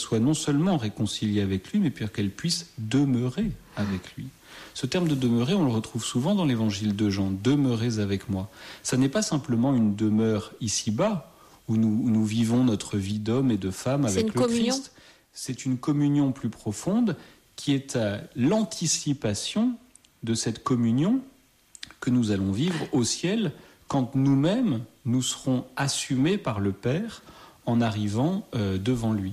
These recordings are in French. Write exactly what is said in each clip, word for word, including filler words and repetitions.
soit non seulement réconciliée avec lui, mais puis qu'elle puisse demeurer avec lui. Ce terme de demeurer, on le retrouve souvent dans l'évangile de Jean. Demeurez avec moi. Ça n'est pas simplement une demeure ici-bas, où nous, où nous vivons notre vie d'homme et de femme avec le communion. Christ. C'est une communion plus profonde qui est à l'anticipation de cette communion que nous allons vivre au ciel quand nous-mêmes, nous serons assumés par le Père en arrivant euh, devant lui.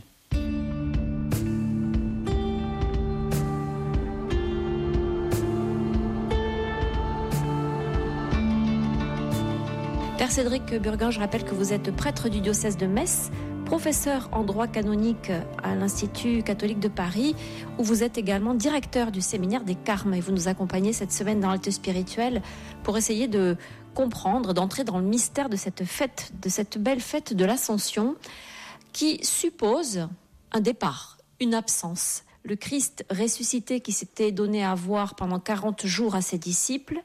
Père Cédric Burguin, je rappelle que vous êtes prêtre du diocèse de Metz, professeur en droit canonique à l'Institut catholique de Paris, où vous êtes également directeur du séminaire des Carmes. Et vous nous accompagnez cette semaine dans Halte Spirituelle pour essayer de comprendre, d'entrer dans le mystère de cette fête, de cette belle fête de l'Ascension, qui suppose un départ, une absence. Le Christ ressuscité qui s'était donné à voir pendant quarante jours à ses disciples,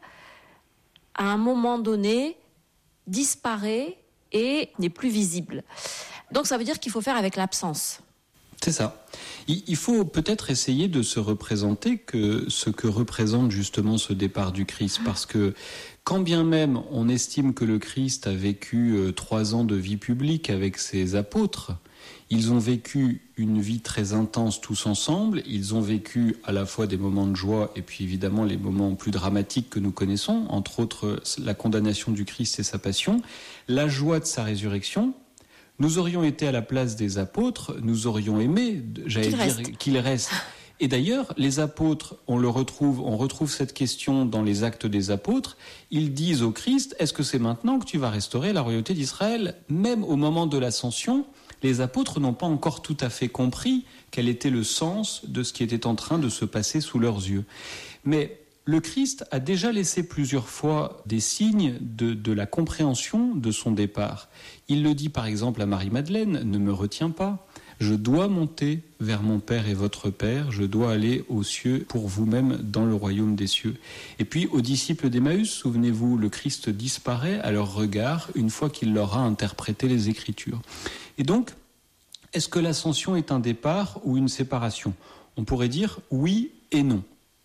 à un moment donné, disparaît et n'est plus visible. Donc ça veut dire qu'il faut faire avec l'absence. C'est ça. Il faut peut-être essayer de se représenter que ce que représente justement ce départ du Christ, parce que quand bien même on estime que le Christ a vécu euh, trois ans de vie publique avec ses apôtres, ils ont vécu une vie très intense tous ensemble, ils ont vécu à la fois des moments de joie et puis évidemment les moments plus dramatiques que nous connaissons, entre autres la condamnation du Christ et sa passion, la joie de sa résurrection. Nous aurions été à la place des apôtres, nous aurions aimé, j'allais qu'il dire, reste. qu'il reste. Et d'ailleurs, les apôtres, on le retrouve, on retrouve cette question dans les Actes des apôtres. Ils disent au Christ, est-ce que c'est maintenant que tu vas restaurer la royauté d'Israël ? Même au moment de l'ascension, les apôtres n'ont pas encore tout à fait compris quel était le sens de ce qui était en train de se passer sous leurs yeux. Mais le Christ a déjà laissé plusieurs fois des signes de, de la compréhension de son départ. Il le dit par exemple à Marie-Madeleine, ne me retiens pas. Je dois monter vers mon Père et votre Père, je dois aller aux cieux pour vous-même dans le royaume des cieux. Et puis aux disciples d'Emmaüs, souvenez-vous, le Christ disparaît à leur regard une fois qu'il leur a interprété les Écritures. Et donc, est-ce que l'ascension est un départ ou une séparation ? On pourrait dire oui et non.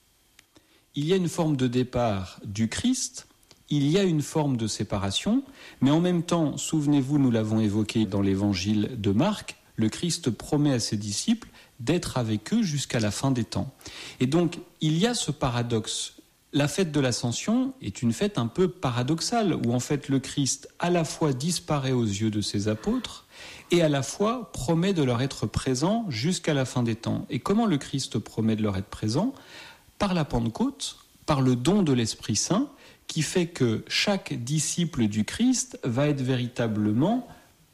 Il y a une forme de départ du Christ, il y a une forme de séparation, mais en même temps, souvenez-vous, nous l'avons évoqué dans l'évangile de Marc, le Christ promet à ses disciples d'être avec eux jusqu'à la fin des temps. Et donc, il y a ce paradoxe. La fête de l'Ascension est une fête un peu paradoxale, où en fait le Christ à la fois disparaît aux yeux de ses apôtres, et à la fois promet de leur être présent jusqu'à la fin des temps. Et comment le Christ promet de leur être présent ? Par la Pentecôte, par le don de l'Esprit Saint, qui fait que chaque disciple du Christ va être véritablement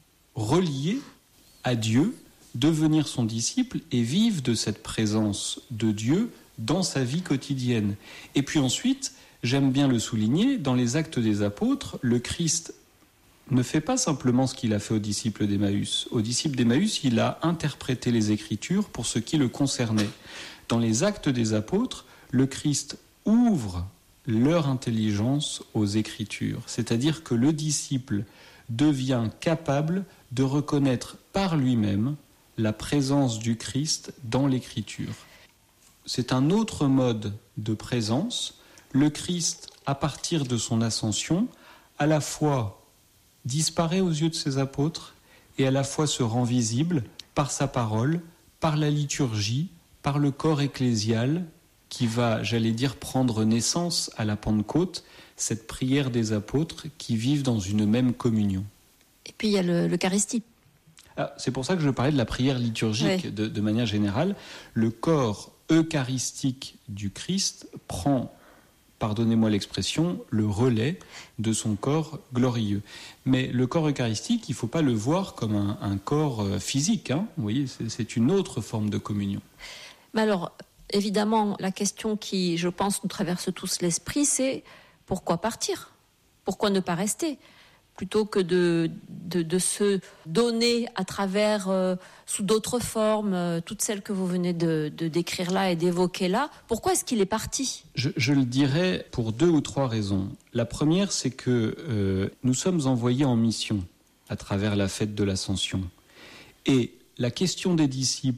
relié à Dieu, devenir son disciple et vivre de cette présence de Dieu dans sa vie quotidienne. Et puis ensuite, j'aime bien le souligner, dans les Actes des Apôtres, le Christ ne fait pas simplement ce qu'il a fait aux disciples d'Emmaüs. Aux disciples d'Emmaüs, il a interprété les Écritures pour ce qui le concernait. Dans les Actes des Apôtres, le Christ ouvre leur intelligence aux Écritures. C'est-à-dire que le disciple devient capable de reconnaître par lui-même la présence du Christ dans l'Écriture. C'est un autre mode de présence. Le Christ, à partir de son ascension, à la fois disparaît aux yeux de ses apôtres et à la fois se rend visible par sa parole, par la liturgie, par le corps ecclésial qui va, j'allais dire, prendre naissance à la Pentecôte, cette prière des apôtres qui vivent dans une même communion. Et puis il y a le, l'Eucharistie. Ah, c'est pour ça que je parlais de la prière liturgique. Oui. de, de manière générale. Le corps eucharistique du Christ prend, pardonnez-moi l'expression, le relais de son corps glorieux. Mais le corps eucharistique, il ne faut pas le voir comme un, un corps physique. Hein. Vous voyez, c'est, c'est une autre forme de communion. Mais alors, évidemment, la question qui, je pense, nous traverse tous l'esprit, c'est pourquoi partir ? Pourquoi ne pas rester ? Plutôt que de, de, de se donner à travers, euh, sous d'autres formes, euh, toutes celles que vous venez de, de décrire là et d'évoquer là, pourquoi est-ce qu'il est parti ? je, je le dirais pour deux ou trois raisons. La première, c'est que euh, nous sommes envoyés en mission à travers la fête de l'Ascension. Et la question des disciples,